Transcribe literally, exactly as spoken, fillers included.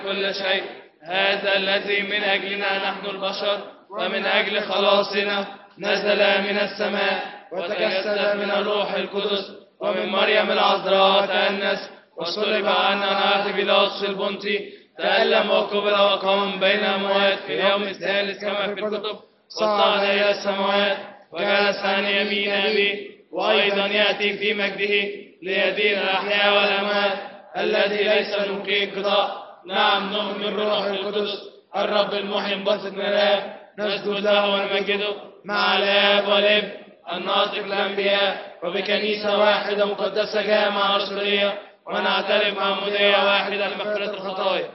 كل شيء، هذا الذي من أجلنا نحن البشر ومن أجل خلاصنا نزل من السماء وتجسد من الروح القدس ومن مريم العذراء تأنس وصلب عنا نعت بيلاطس البنطي، تألم وقبل وقام بين الأموات في اليوم الثالث كما في الكتب، وصعد إلى السماوات وجلس عن يمين أبيه، وأيضا يأتي في مجده ليدين الأحياء والأموات، الذي ليس له انقضاء. نعم نؤمن بالروح القدس الرب المحيي الباسط من الآب، نسجد له ونمجده مع الآب والابن الناطق الأنبياء، وبكنيسة واحدة مقدسة جامعة رسولية، ونعترف معمودية واحدة لمغفرة الخطايا.